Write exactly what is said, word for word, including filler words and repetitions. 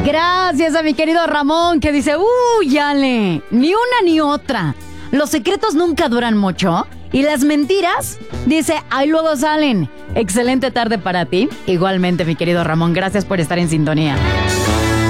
Gracias a mi querido Ramón que dice, uy, Ale, ni una ni otra. Los secretos nunca duran mucho y las mentiras, dice, ahí luego salen. Excelente tarde para ti. Igualmente, mi querido Ramón, gracias por estar en sintonía.